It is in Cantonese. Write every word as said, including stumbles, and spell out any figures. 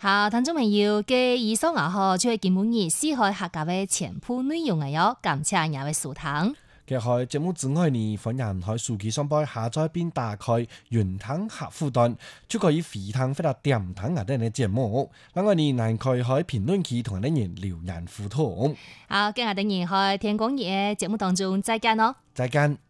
好，聽眾朋友嘅以上啊，嗬，就係今晡日四海客家嘅全部內容嘅喲，感謝廿位收聽。 嘅喺節目之外呢，歡迎喺手機上邊下載並打開雲聽客戶端，就可以回聽或者點聽我哋嘅節目。另外呢，還可以喺評論區同我哋人留言互動。 好，今日等人喺天光夜節目當中再見咯， 再見。